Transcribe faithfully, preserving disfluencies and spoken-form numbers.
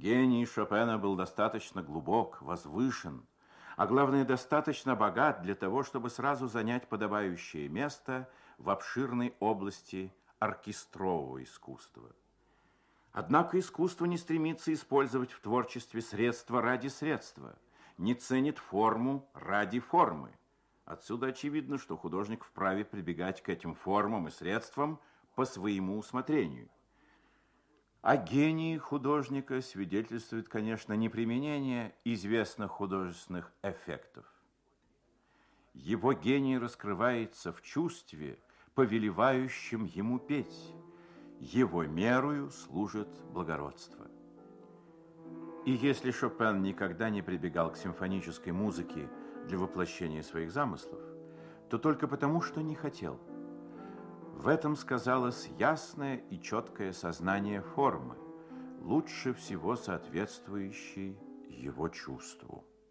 Гений Шопена был достаточно глубок, возвышен, а главное, достаточно богат для того, чтобы сразу занять подобающее место в обширной области оркестрового искусства. Однако искусство не стремится использовать в творчестве средства ради средства, не ценит форму ради формы. Отсюда очевидно, что художник вправе прибегать к этим формам и средствам по своему усмотрению. О гении художника свидетельствует, конечно, не применение известных художественных эффектов. Его гений раскрывается в чувстве, повелевающем ему петь. Его мерою служит благородство. И если Шопен никогда не прибегал к симфонической музыке для воплощения своих замыслов, то только потому, что не хотел. В этом сказалось ясное и четкое сознание формы, лучше всего соответствующей его чувству.